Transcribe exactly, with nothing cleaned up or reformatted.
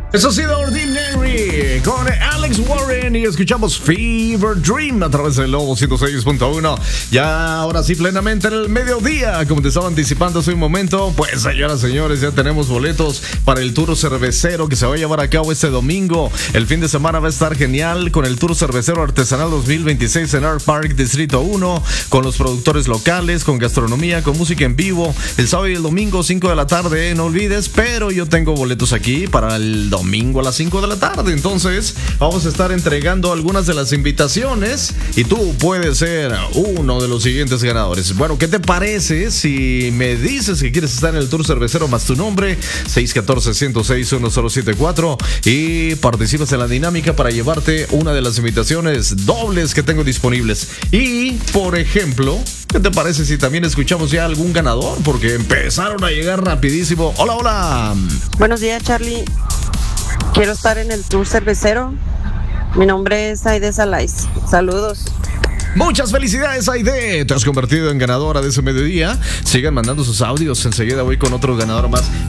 Eso ha sido Ordinary con Alex Warren y escuchamos Fever Dream a través del Lobo ciento seis punto uno. Ya ahora sí, plenamente en el mediodía, como te estaba anticipando hace un momento. Pues señoras y señores, ya tenemos boletos para el Tour Cervecero que se va a llevar a cabo este domingo. El fin de semana va a estar genial con el Tour Cervecero Artesanal dos mil veintiséis en Art Park Distrito uno, con los productores locales, con gastronomía, con música en vivo. El sábado y el domingo cinco de la tarde, no olvides, pero yo tengo boletos aquí para el domingo domingo a las cinco de la tarde. Entonces vamos a estar entregando algunas de las invitaciones y tú puedes ser uno de los siguientes ganadores. Bueno, ¿qué te parece si me dices que quieres estar en el Tour Cervecero más tu nombre, seis uno cuatro, uno cero seis, uno cero siete cuatro, y participas en la dinámica para llevarte una de las invitaciones dobles que tengo disponibles? Y, por ejemplo, ¿qué te parece si también escuchamos ya algún ganador? Porque empezaron a llegar rapidísimo. Hola, hola. Buenos días, Charlie. Quiero estar en el Tour Cervecero. Mi nombre es Aide Salais. Saludos. Muchas felicidades, Aide. Te has convertido en ganadora de ese mediodía. Sigan mandando sus audios. Enseguida voy con otro ganador más.